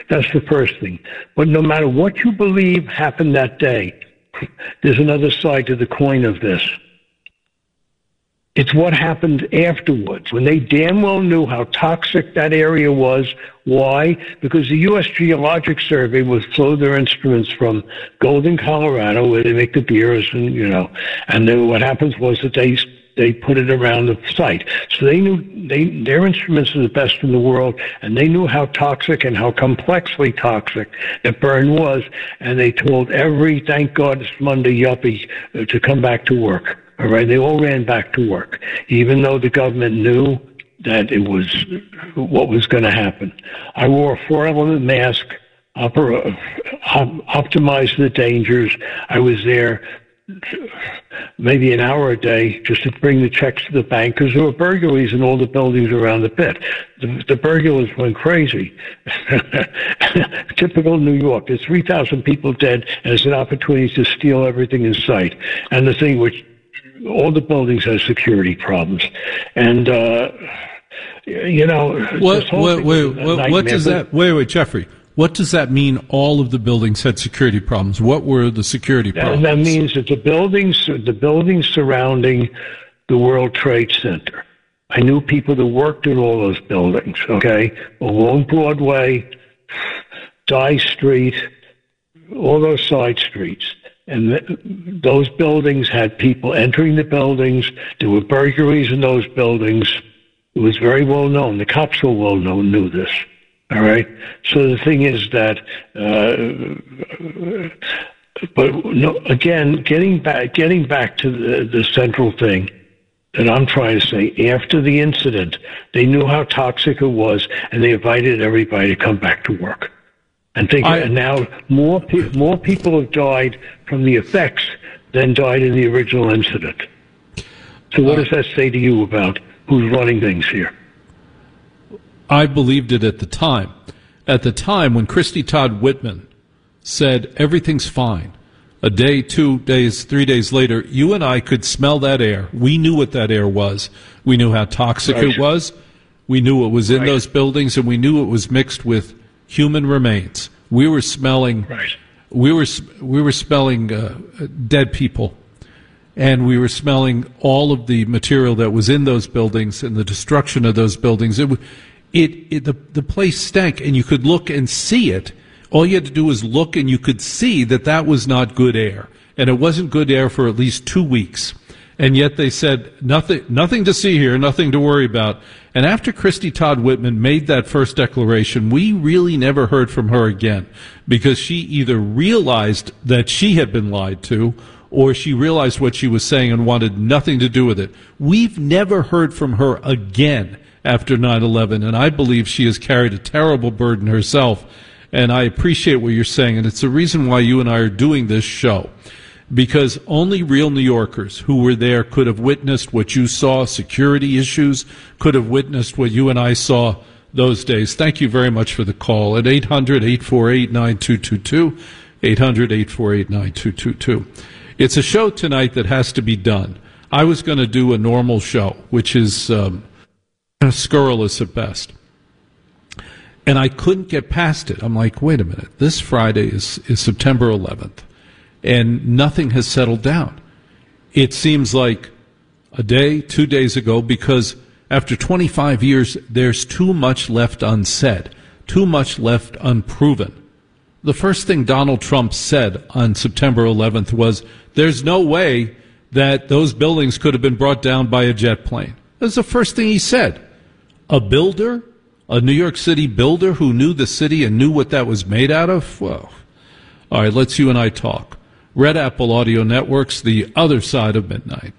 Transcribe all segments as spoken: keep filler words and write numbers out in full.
That's the first thing. But no matter what you believe happened that day, there's another side to the coin of this. It's what happened afterwards, when they damn well knew how toxic that area was. Why? Because the U S Geologic Survey would flow their instruments from Golden, Colorado, where they make the beers, and you know, and then what happens was that they they put it around the site. So they knew they their instruments are the best in the world, and they knew how toxic and how complexly toxic that burn was, and they told every, thank God it's Monday, yuppie uh, to come back to work. All right, they all ran back to work, even though the government knew that it was what was going to happen. I wore a four-element mask, opera, op, optimized the dangers. I was there maybe an hour a day just to bring the checks to the bank, because there were burglaries in all the buildings around the pit. The, the burglars went crazy. Typical New York. There's three thousand people dead, and it's an opportunity to steal everything in sight. And the thing which all the buildings have security problems. And, uh, you know, what, wait, wait, what, what does that, wait, wait, Jeffrey, what does that mean all of the buildings had security problems? What were the security problems? That, that means that the buildings, the buildings surrounding the World Trade Center, I knew people that worked in all those buildings, okay, along Broadway, Dye Street, all those side streets. And th- those buildings had people entering the buildings. There were burglaries in those buildings. It was very well known. The cops were well known, knew this. All right. So the thing is that, uh, but no, again, getting back, getting back to the, the central thing that I'm trying to say, after the incident, they knew how toxic it was, and they invited everybody to come back to work. And think, I, and now more pe- more people have died from the effects than died in the original incident. So what uh, does that say to you about who's running things here? I believed it at the time. At the time, when Christy Todd Whitman said everything's fine, a day, two days, three days later, you and I could smell that air. We knew what that air was. We knew how toxic right. it was. We knew it was in right. those buildings, and we knew it was mixed with human remains. We were smelling, right. we were we were smelling uh, dead people, and we were smelling all of the material that was in those buildings and the destruction of those buildings. It, it, it the the place stank, and you could look and see it. All you had to do was look, and you could see that that was not good air, and it wasn't good air for at least two weeks. And yet they said, nothing nothing to see here, nothing to worry about. And after Christy Todd Whitman made that first declaration, we really never heard from her again, because she either realized that she had been lied to, or she realized what she was saying and wanted nothing to do with it. We've never heard from her again after nine eleven, and I believe she has carried a terrible burden herself. And I appreciate what you're saying, and it's the reason why you and I are doing this show. Because only real New Yorkers who were there could have witnessed what you saw, security issues, could have witnessed what you and I saw those days. Thank you very much for the call at eight hundred, eight four eight, nine two two two, eight hundred, eight four eight, nine two two two. It's a show tonight that has to be done. I was going to do a normal show, which is um, scurrilous at best. And I couldn't get past it. I'm like, wait a minute, this Friday is, is September eleventh. And nothing has settled down. It seems like a day, two days ago, because after twenty-five years, there's too much left unsaid, too much left unproven. The first thing Donald Trump said on September eleventh was, there's no way that those buildings could have been brought down by a jet plane. That's the first thing he said. A builder, a New York City builder who knew the city and knew what that was made out of? Well, all right, let's you and I talk. Red Apple Audio Network's The Other Side of Midnight.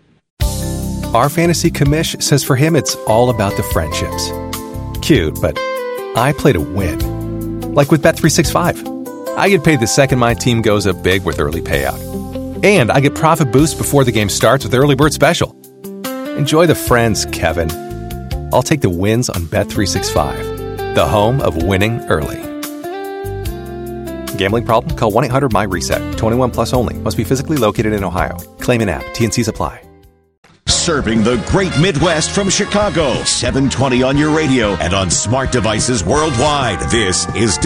Our fantasy commish says for him it's all about the friendships. Cute, but I play to win. Like with Bet three sixty-five. I get paid the second my team goes up big with early payout. And I get profit boost before the game starts with Early Bird Special. Enjoy the friends, Kevin. I'll take the wins on Bet three sixty-five, the home of winning early. Gambling problem? Call one eight hundred M Y reset. twenty-one plus only. Must be physically located in Ohio. Claim in app. T N Cs apply. Serving the great Midwest from Chicago. seven twenty on your radio and on smart devices worldwide. This is